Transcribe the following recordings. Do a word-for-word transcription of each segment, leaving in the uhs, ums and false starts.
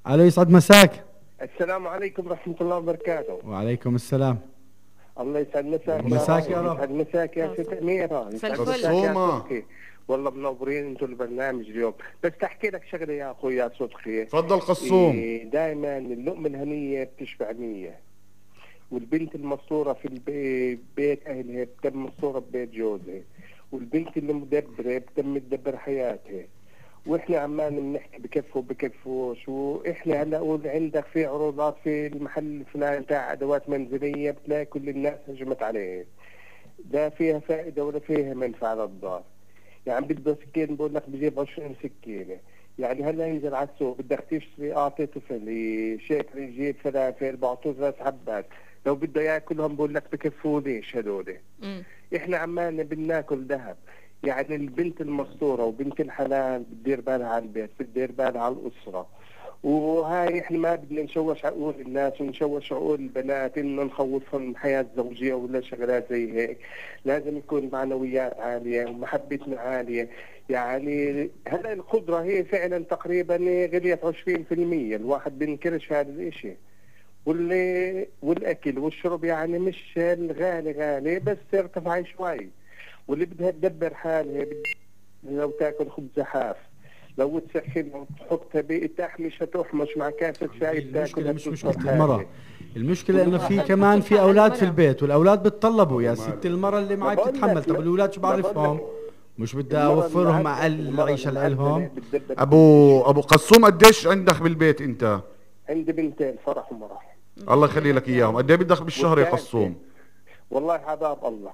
الو، يسعد مساك. السلام عليكم ورحمة الله وبركاته. وعليكم السلام. الله يسعد مساك يا مساك يا رب. رب. يسعد مساك يا ست أميرة. يسعد مساك يا صدقي. والله منورين انتوا البرنامج اليوم. بس تحكي لك شغلة يا اخوي يا صدقي. تفضل قصوم. إيه، دائما اللقمة الهنية بتشبع نية، والبنت المسطورة في البيت بيت اهلها بتم مسطورة ببيت جوزها، والبنت اللي مدبرة بتم مدبر حياتها. واحنا عمال بنحكي بكفوا بكفوش، واحنا هلا قول عندك في عروضات في المحل الفلاني بتاع ادوات منزليه بتلاقي كل الناس هجمت عليه، لا فيها فائده ولا فيها منفعه للدار. يعني بده سكين بقول لك بجيب عشرين سكينه، يعني هلا ينزل على السوق بدك تشتري اعطي طفل شيكل يجيب فلافل بعطوه ثلاث حبات، لو بده ياكلهم بقول لك بكفونيش هذول. احنا عمالنا بناكل ذهب. يعني البنت المسطورة وبنت الحلال بتدير بالها على البيت، بتدير بالها على الأسرة، وهاي احنا ما بدنا نشوش عقول الناس ونشوش عقول البنات انه نخوفهم حياة زوجية ولا شغلات زي هيك. لازم يكون معنويات عالية ومحبتنا عالية. يعني هلا القدرة هي فعلا تقريبا غليت عشرين بالمية، الواحد بينكرش هذا الاشي. واللي والاكل والشرب يعني مش الغالي غالي بس ارتفع شوي. واللي بدها تدبر حالها لو تاكل خبز حاف، لو تسخن وتحطها بتحمش هتحمش مع كاسة شاي المشكلة مش مشكلة حالها. المرأة، المشكلة انه في كمان في اولاد في البيت، والاولاد بتطلبوا يا ست المرأة اللي معي بتتحمل. طب الاولاد شو بعرفهم؟ مش بدي اوفرهم اقل عيشة لإلهم. ابو ابو قصوم قديش عندك بالبيت انت؟ عندي بنتين فرح ومرح. الله يخلي لك اياهم. قد ايه بدك بالشهر يا قصوم؟ والله عذاب الله.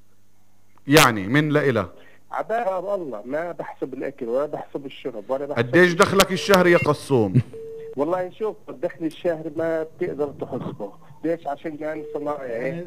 يعني من لإلى عذاب الله، ما بحسب الاكل ولا بحسب الشرب ولا بحسب. قديش دخلك الشهري يا قصوم؟ والله شوف الدخل الشهري ما بتقدر تحسبه. ليش؟ عشان يعني صناعي.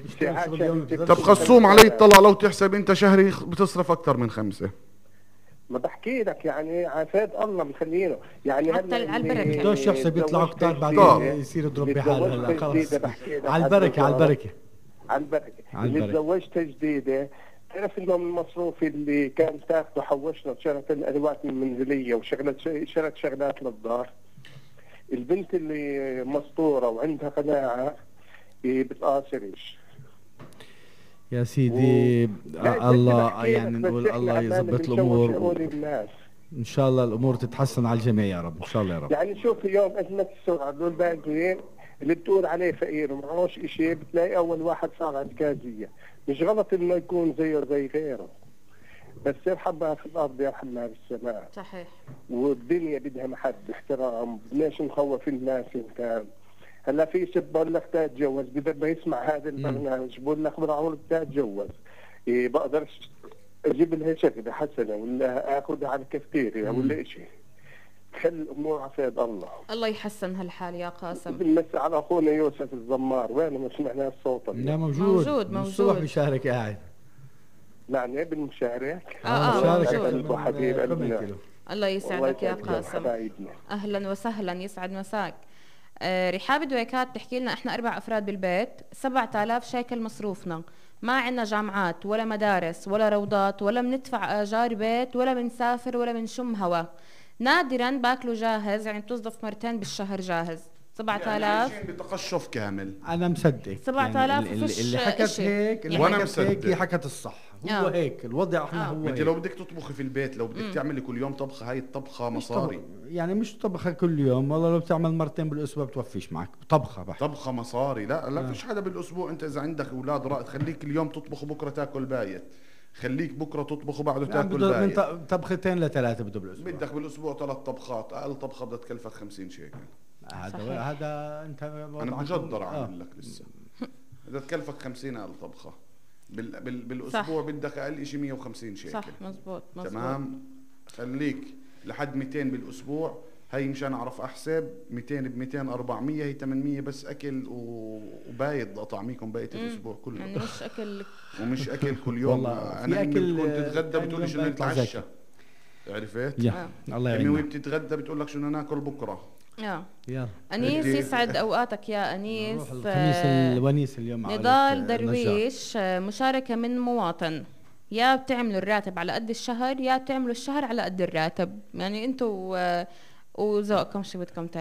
طب قصوم علي الطلع لو تحسب انت شهري بتصرف اكثر من خمسة. ما بحكي لك يعني عافيت الله مخلينه يعني هلا على البركه بدوش يحسب يطلع اكثر بعدين يصير يضرب بحاله. هلا خلص على البركه على البركه على البركه. اللي تزوجت جديده تعرف انه من المصروف اللي كان تاخذه حوشنا شرت الادوات المنزليه وشغلت شرت شغلات للدار. البنت اللي مسطوره وعندها قناعه بتقاصرش يا سيدي. و... الله يعني نقول الله يظبط الامور ان شاء الله، الامور تتحسن على الجميع يا رب ان شاء الله يا رب. يعني شوف اليوم ازمه السرعه دول باقيين اللي بتقول عليه فقير ومعهوش شيء بتلاقي اول واحد صار عكازيه. مش غلط انه يكون زيه زي غيره، بس يرحمها في الارض يرحمها في السماء. صحيح. والدنيا بدها محد احترام، بدناش نخوف الناس. انت هلا في شاب بقول لك تتجوز بدل ما يسمع هذا البرنامج بقول لك بالعمر تتجوز إيه بقدرش اجيب لها شغله حسنه ولا اخذها على الكافتيريا ولا شيء. خل الامور عفاد الله. الله يحسن هالحال يا قاسم. بنمسي على اخونا يوسف الزمار، وين ما سمعناه الصوت؟ لا موجود موجود موجود بيشارك قاعد. نعم ابن مشارك. اه اه موجود حبيب قلبنا. الله يسعدك يا قاسم. اهلا وسهلا يسعد مساك. آه رحاب دويكات تحكي لنا احنا اربع افراد بالبيت، سبعة آلاف شيكل مصروفنا، ما عندنا جامعات ولا مدارس ولا روضات ولا بندفع اجار بيت ولا بنسافر ولا بنشم هوا، نادرا باكلوا جاهز يعني بتصدف مرتين بالشهر جاهز. سبعة آلاف يعني بتقشف كامل. انا مصدق سبعة آلاف يعني اللي حكت هيك اللي وانا حكت هيك هي حكت الصح. هو آه. هيك الوضع احنا آه. هو انت لو بدك تطبخي في البيت، لو بدك تعملي كل يوم طبخه، هاي الطبخه مصاري. يعني مش طبخه كل يوم، والله لو بتعمل مرتين بالاسبوع بتوفيش معك طبخه بحت. طبخه مصاري. لا لا آه. فيش حدا بالاسبوع. انت اذا عندك اولاد رائد خليك اليوم تطبخ وبكره تاكل بايت، خليك بكره تطبخ وبعده تاكل بايت. من طبختين لثلاثه بده بالاسبوع. بدك بالاسبوع ثلاث طبخات، اقل طبخه بدها تكلفك خمسين شيكل. هذا هذا انت انا مجدر عامل لك لسه. بدها تكلفك خمسين اقل طبخه بال بال بالاسبوع. بدك اقل شيء مية وخمسين شيكل. صح مزبوط مزبوط. تمام. خليك لحد مئتين بالاسبوع. هي مشان اعرف احسب مئتين ب مئتين أربعمية، هي ثمانمية بس اكل وبايت طعميكم بايت الاسبوع كله. يعني مش اكل ومش اكل كل يوم. انا اكل بتكون تتغدى بتقولش انه نتعشى. عرفت؟ يا الله يعينك. امي بتتغدى بتقول لك شنو ناكل بكره. اه يلا انيس يسعد اوقاتك يا انيس. الخميس الونيس اليوم. نضال درويش مشاركه من مواطن، يا بتعملوا الراتب على قد الشهر يا بتعملوا الشهر على قد الراتب، يعني انتوا وذوقكم شو بدكم تعملوا.